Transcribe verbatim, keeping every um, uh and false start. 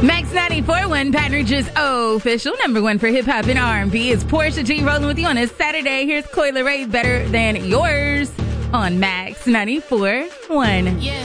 Max ninety-four point one, Baton Rouge's official number one for hip hop and R and B. It's Portia G rolling with you on a Saturday. Here's Coi Leray, Better Than Yours on Max ninety-four point one. Yeah.